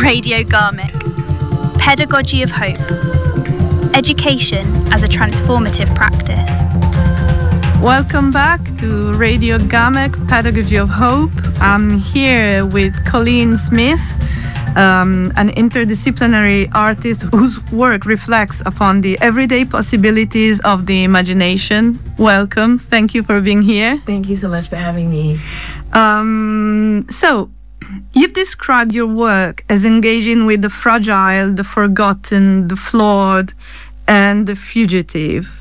Radio Garmick. Pedagogy of Hope. Education as a transformative practice. Welcome back to Radio Garmick, Pedagogy of Hope. I'm here with Colleen Smith, an interdisciplinary artist whose work reflects upon the everyday possibilities of the imagination. Welcome. Thank you for being here. Thank you so much for having me. So, you've described your work as engaging with the fragile, the forgotten, the flawed, and the fugitive.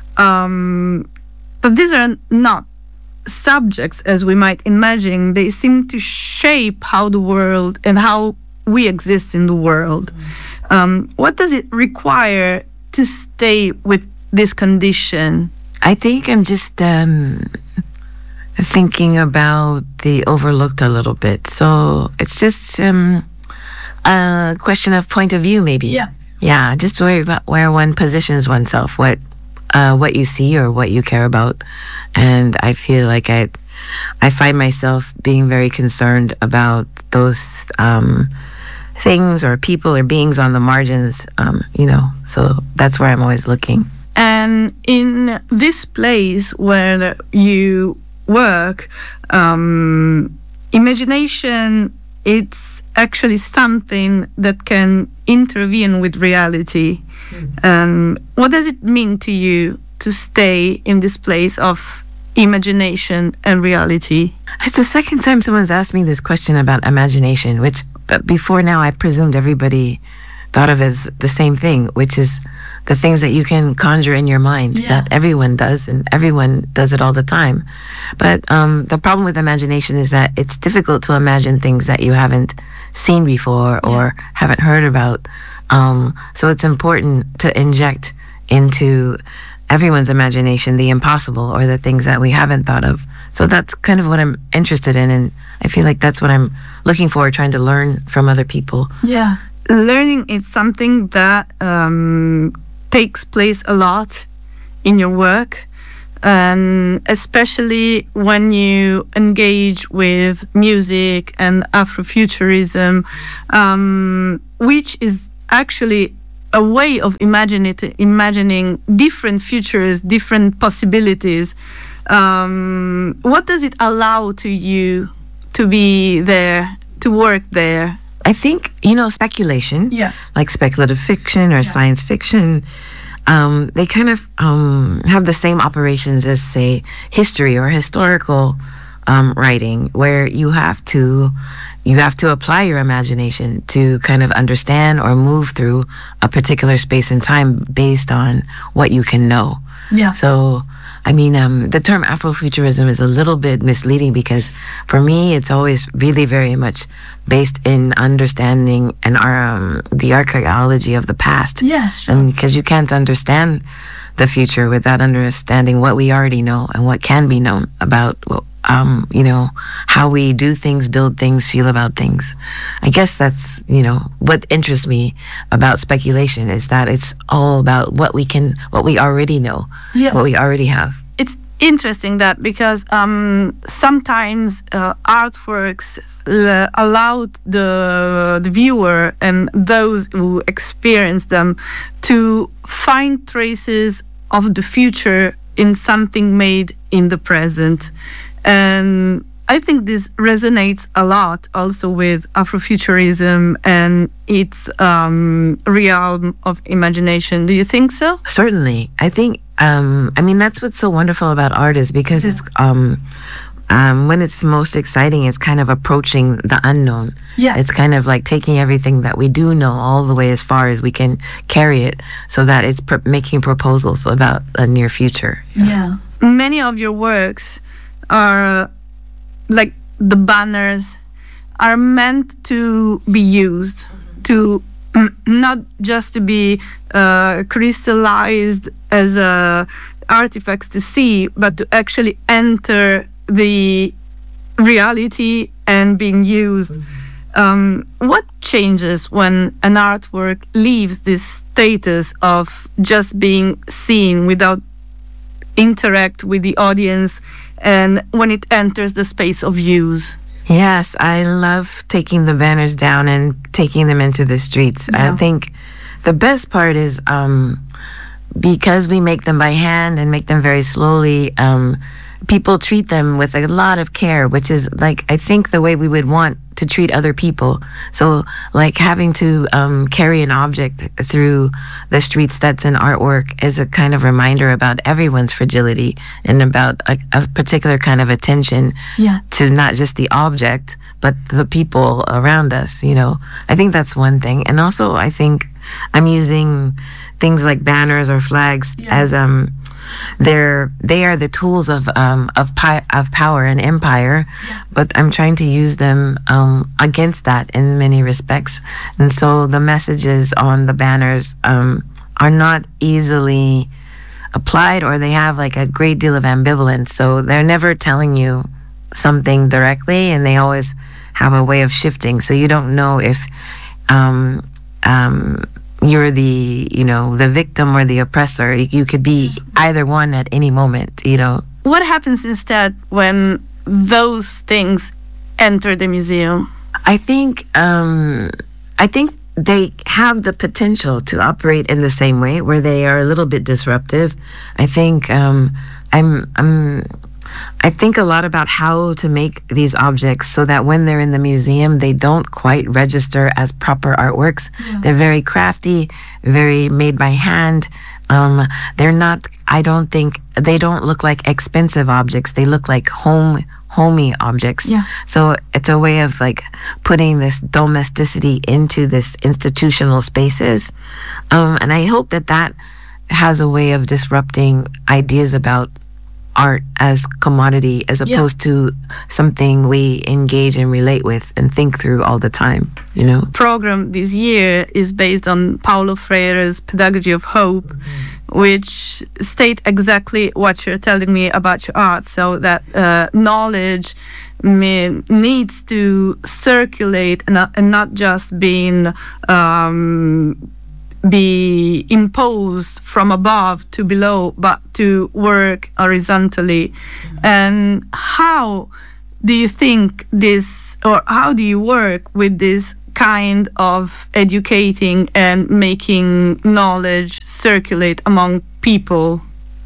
But these are not subjects as we might imagine. They seem to shape how the world and how we exist in the world. What does it require to stay with this condition? I think I'm just thinking about the overlooked a little bit. So it's just a question of point of view, maybe. Yeah, just worry about where one positions oneself, what you see or what you care about. And I feel like I find myself being very concerned about those things or people or beings on the margins, so that's where I'm always looking. And in this place where you work, imagination, it's actually something that can intervene with reality. What does it mean to you to stay in this place of imagination and reality? It's the second time someone's asked me this question about imagination, which before now I presumed everybody thought of as the same thing, which is the things that you can conjure in your mind, that everyone does, and everyone does it all the time. But the problem with imagination is that it's difficult to imagine things that you haven't seen before or haven't heard about. So it's important to inject into everyone's imagination the impossible or the things that we haven't thought of. So that's kind of what I'm interested in, and I feel like that's what I'm looking for, trying to learn from other people. Yeah. Learning is something that takes place a lot in your work, and especially when you engage with music and Afrofuturism, which is actually a way of imagining different futures, different possibilities. What does it allow to you to be there, to work there? I think, speculation, like speculative fiction or science fiction, they kind of have the same operations as, say, history or historical writing, where you have to apply your imagination to kind of understand or move through a particular space and time based on what you can know. Yeah. So, the term Afrofuturism is a little bit misleading because for me, it's always really very much based in understanding and the archaeology of the past. Yes. Sure. And because you can't understand the future without understanding what we already know and what can be known about, how we do things, build things, feel about things. I guess that's, what interests me about speculation is that it's all about what we already know, what we already have. It's interesting that because sometimes artworks allow the viewer and those who experience them to find traces of the future in something made in the present. And I think this resonates a lot also with Afrofuturism and its realm of imagination. Do you think so? Certainly. I think, that's what's so wonderful about art is because it's, when it's most exciting, it's kind of approaching the unknown. Yeah. It's kind of like taking everything that we do know all the way as far as we can carry it so that it's making proposals about a near future. Yeah. Many of your works are like the banners are meant to be used to not just to be crystallized as artifacts to see, but to actually enter the reality and being used. What changes when an artwork leaves this status of just being seen without interact with the audience, and when it enters the space of use? Yes, I love taking the banners down and taking them into the streets. I think the best part is because we make them by hand and make them very slowly, people treat them with a lot of care, which is like, I think, the way we would want to treat other people. So like having to carry an object through the streets that's an artwork is a kind of reminder about everyone's fragility and about a particular kind of attention to not just the object, but the people around us, you know. I think that's one thing. And also I think I'm using things like banners or flags as they are the tools of power and empire, but I'm trying to use them against that in many respects. And so the messages on the banners are not easily applied, or they have like a great deal of ambivalence. So they're never telling you something directly, and they always have a way of shifting. So you don't know if you're the victim or the oppressor. You could be either one at any moment, you know. What happens instead when those things enter the museum? I think they have the potential to operate in the same way, where they are a little bit disruptive. I think I think a lot about how to make these objects so that when they're in the museum, they don't quite register as proper artworks. They're very crafty, very made by hand. They're not, I don't think, they don't look like expensive objects. They look like homey objects. So it's a way of like putting this domesticity into this institutional spaces. And I hope that has a way of disrupting ideas about art as commodity, as opposed to something we engage and relate with and think through all the time, you know. Program this year is based on Paulo Freire's Pedagogy of Hope, which state exactly what you're telling me about your art, so that knowledge needs to circulate and not just be imposed from above to below, but to work horizontally. And how do you think this, or how do you work with this kind of educating and making knowledge circulate among people?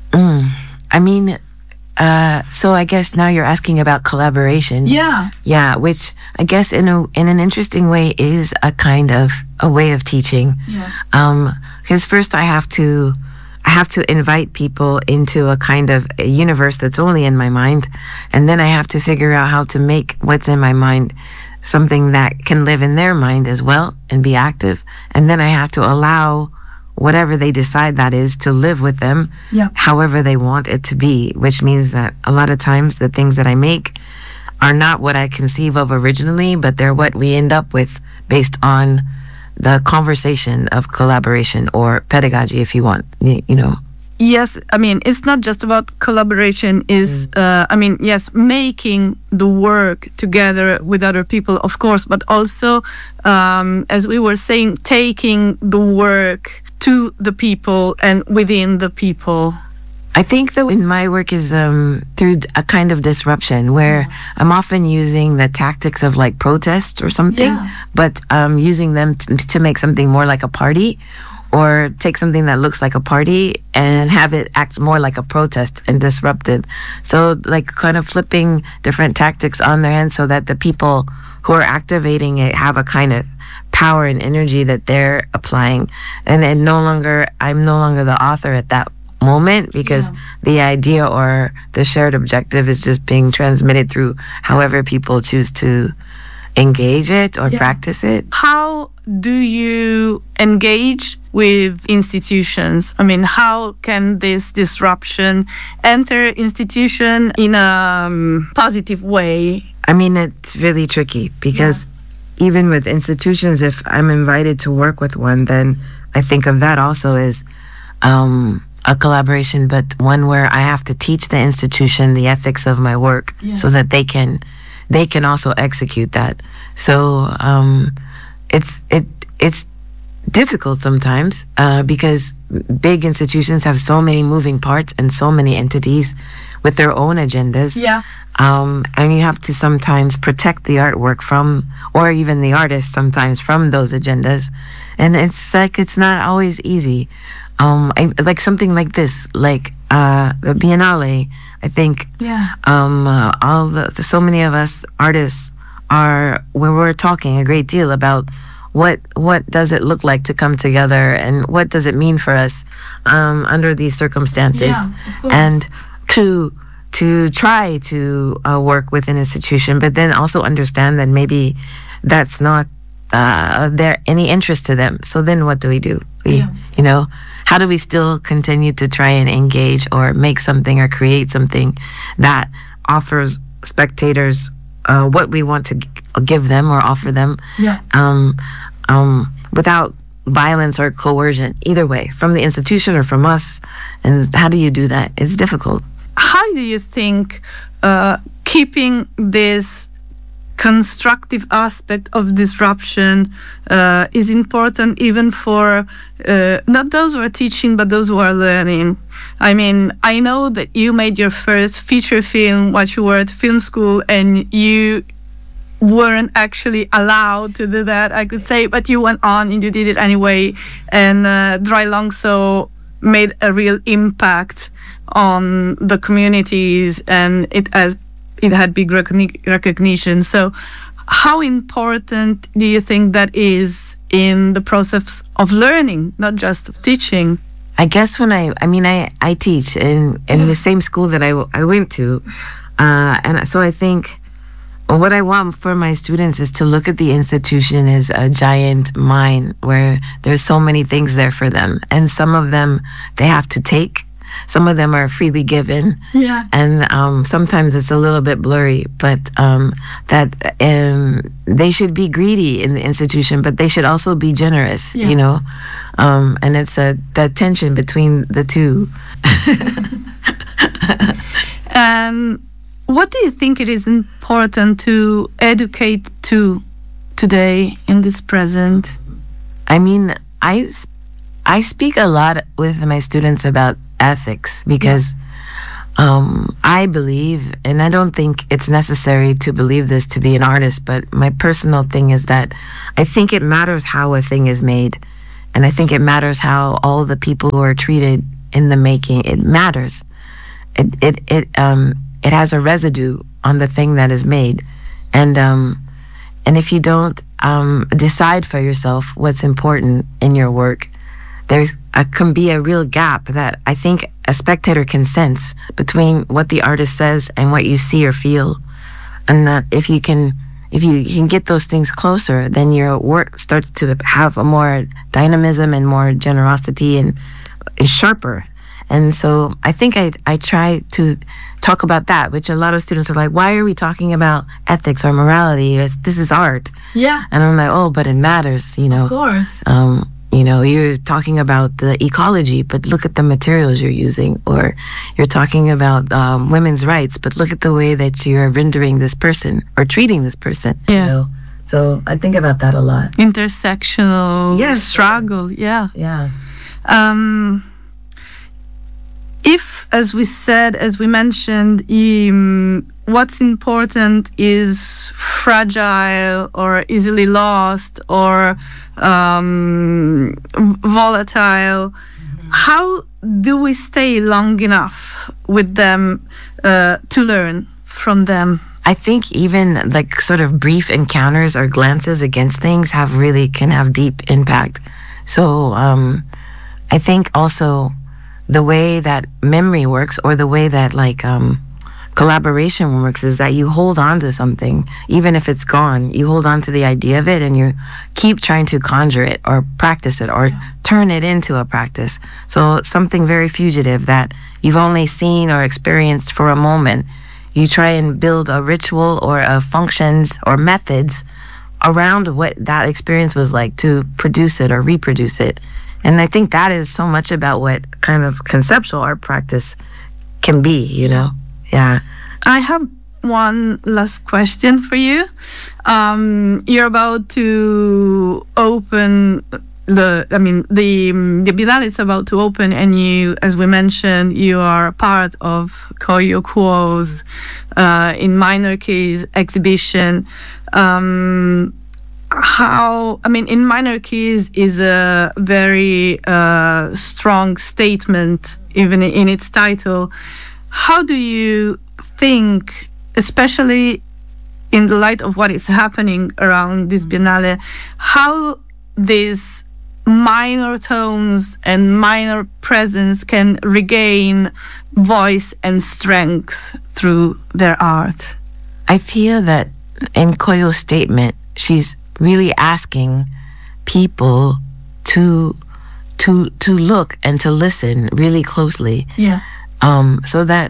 I mean, so I guess now you're asking about collaboration. Yeah, which I guess in an interesting way is a kind of a way of teaching. Because first I have to invite people into a kind of a universe that's only in my mind, and then I have to figure out how to make what's in my mind something that can live in their mind as well and be active. And then I have to allow whatever they decide that is to live with them however they want it to be, which means that a lot of times the things that I make are not what I conceive of originally, but they're what we end up with based on the conversation of collaboration or pedagogy, if you want, you know. Yes, I mean, it's not just about collaboration, yes, making the work together with other people, of course, but also, as we were saying, taking the work to the people and within the people. I think that in my work is through a kind of disruption where I'm often using the tactics of like protest or something, but using them to make something more like a party, or take something that looks like a party and have it act more like a protest and disruptive. So like kind of flipping different tactics on their hand so that the people who are activating it have a kind of power and energy that they're applying. And I'm no longer the author at that moment, because the idea or the shared objective is just being transmitted through however people choose to engage it or practice it. How do you engage with institutions? I mean, how can this disruption enter institution in a positive way? I mean, it's really tricky because even with institutions, if I'm invited to work with one, then I think of that also as a collaboration, but one where I have to teach the institution the ethics of my work so that they can also execute that. So it's difficult sometimes because big institutions have so many moving parts and so many entities with their own agendas. And you have to sometimes protect the artwork from, or even the artist sometimes from those agendas. And it's like, it's not always easy. Like something like this, like the Biennale, I think, so many of us artists we're talking a great deal about what does it look like to come together, and what does it mean for us under these circumstances, and to try to work with an institution, but then also understand that maybe that's not there any interest to them. So then what do we do? You know, how do we still continue to try and engage or make something or create something that offers spectators what we want to give them or offer them, without violence or coercion, either way, from the institution or from us? And how do you do that? It's difficult. How do you think keeping this constructive aspect of disruption is important even for not those who are teaching, but those who are learning? I mean, I know that you made your first feature film while you were at film school, and you weren't actually allowed to do that, I could say, but you went on and you did it anyway. And Dry Longso made a real impact on the communities, and it had big recognition. So how important do you think that is in the process of learning, not just of teaching? I guess when I teach in the same school that I went to, and so I think what I want for my students is to look at the institution as a giant mine where there's so many things there for them, and some of them they have to take. Some of them are freely given, and sometimes it's a little bit blurry, but they should be greedy in the institution, but they should also be generous, you know? And it's that tension between the two. And what do you think it is important to educate to today in this present? I mean, I speak a lot with my students about ethics because I believe, and I don't think it's necessary to believe this to be an artist, but my personal thing is that I think it matters how a thing is made, and I think it matters how all the people who are treated in the making, it matters. It has a residue on the thing that is made, and if you don't decide for yourself what's important in your work, there can be a real gap that I think a spectator can sense between what the artist says and what you see or feel. And that if you can get those things closer, then your work starts to have a more dynamism and more generosity and sharper. And so I think I try to talk about that, which a lot of students are like, why are we talking about ethics or morality? This is art. Yeah. And I'm like, oh, but it matters, you know. Of course. You know, you're talking about the ecology, but look at the materials you're using. Or you're talking about women's rights, but look at the way that you're rendering this person or treating this person. Yeah. You know? So I think about that a lot. Intersectional struggle. Yeah. Yeah. If, as we mentioned, what's important is fragile or easily lost or volatile, how do we stay long enough with them to learn from them? I think even like sort of brief encounters or glances against things can have deep impact. So I think also the way that memory works, or the way that like collaboration works, is that you hold on to something, even if it's gone. You hold on to the idea of it, and you keep trying to conjure it or practice it or turn it into a practice. So something very fugitive that you've only seen or experienced for a moment, you try and build a ritual or functions or methods around what that experience was like to produce it or reproduce it. And I think that is so much about what kind of conceptual art practice can be, you know? Yeah. I have one last question for you. You're about to open the Biennale is about to open, and you, as we mentioned, you are part of Koyo Kuo's in minor keys exhibition. In minor keys is a very strong statement, even in its title. How do you think, especially in the light of what is happening around this Biennale, how these minor tones and minor presence can regain voice and strength through their art? I feel that in Koyo's statement, she's really asking people to look and to listen really closely. Yeah. So that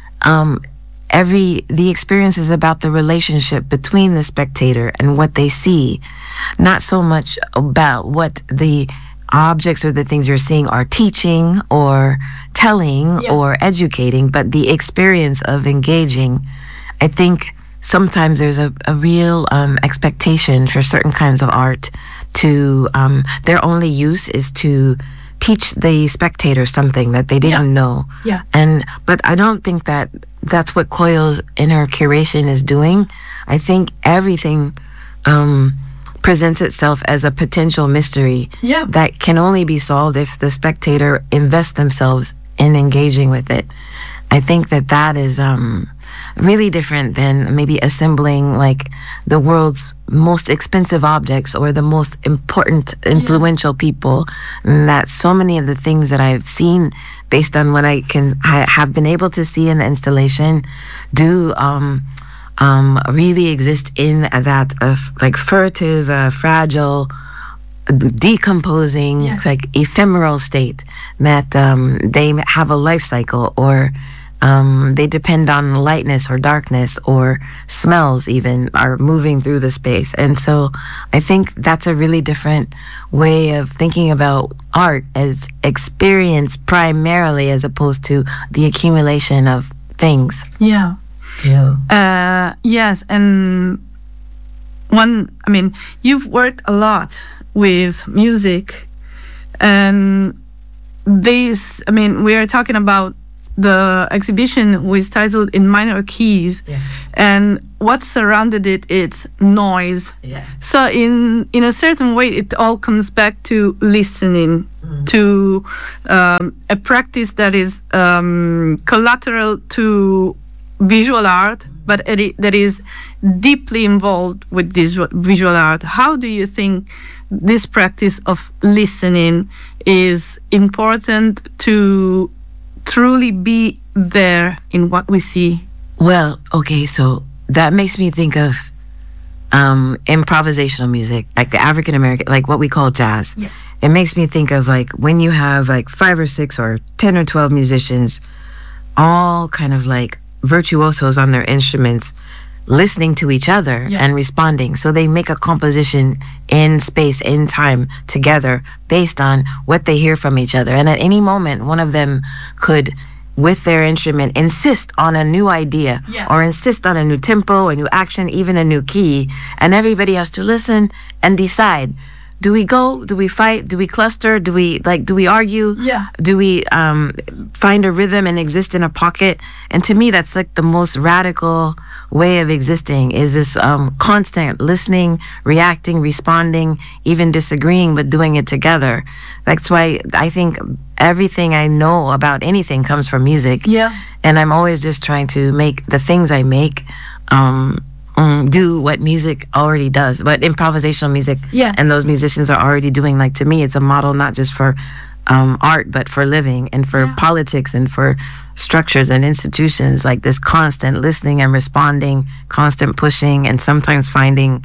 the experience is about the relationship between the spectator and what they see, not so much about what the objects or the things you're seeing are teaching or telling or educating, but the experience of engaging. I think sometimes there's a real expectation for certain kinds of art to their only use is to teach the spectator something that they didn't know. Yeah. But I don't think that that's what Koyo in her curation is doing. I think everything presents itself as a potential mystery that can only be solved if the spectator invests themselves in engaging with it. I think that is really different than maybe assembling like the world's most expensive objects or the most important, influential people. And that so many of the things that I've seen, based on what I have been able to see in the installation, do really exist in that like furtive, fragile, decomposing, like ephemeral state that they have a life cycle, or they depend on lightness or darkness or smells even are moving through the space. And so I think that's a really different way of thinking about art as experience primarily, as opposed to the accumulation of things. Yeah. Yes. And you've worked a lot with music, and we are talking about the exhibition was titled In Minor Keys, and what surrounded it, it's noise. So in a certain way, it all comes back to listening, to a practice that is collateral to visual art, but that is deeply involved with this visual art. How do you think this practice of listening is important to truly be there in what we see? Well, okay, so that makes me think of improvisational music, like the African American, like what we call jazz. It makes me think of like when you have like 5 or 6 or 10 or 12 musicians, all kind of like virtuosos on their instruments, listening to each other and responding. So they make a composition in space, in time, together, based on what they hear from each other. And at any moment, one of them could, with their instrument, insist on a new idea or insist on a new tempo, a new action, even a new key. And everybody has to listen and decide. Do we go? Do we fight? Do we cluster? Do we argue? Do we find a rhythm and exist in a pocket? And to me, that's like the most radical way of existing, is this constant listening, reacting, responding, even disagreeing, but doing it together. That's why I think everything I know about anything comes from music. And I'm always just trying to make the things I make do what music already does, what improvisational music and those musicians are already doing. Like, to me, it's a model not just for art, but for living and for politics and for structures and institutions, like this constant listening and responding, constant pushing, and sometimes finding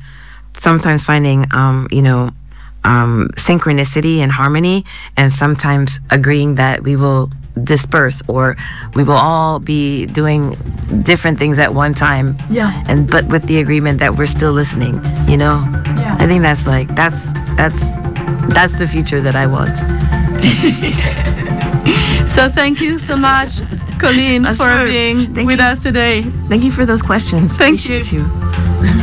synchronicity and harmony, and sometimes agreeing that we will disperse or we will all be doing different things at one time, but with the agreement that we're still listening. I think that's the future that I want. So thank you so much, Colleen, for being with us today. Thank you for those questions. Thank you.